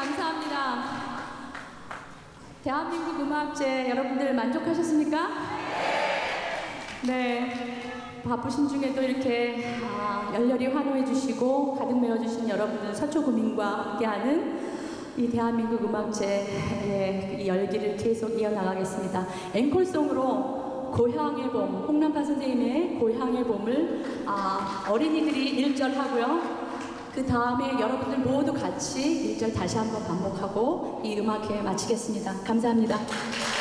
감사합니다. 대한민국 음악제 여러분들 만족하셨습니까? 네. 바쁘신 중에도 이렇게 열렬히 환호해 주시고 가득 메워주신 여러분들 서초구민과 함께하는 이 대한민국 음악제의 이 열기를 계속 이어나가겠습니다. 앵콜송으로 고향의 봄, 홍남파 선생님의 고향의 봄을 어린이들이 1절 하고요. 그 다음에 여러분들 모두 같이 1절 다시 한번 반복하고 이 음악회 마치겠습니다. 감사합니다.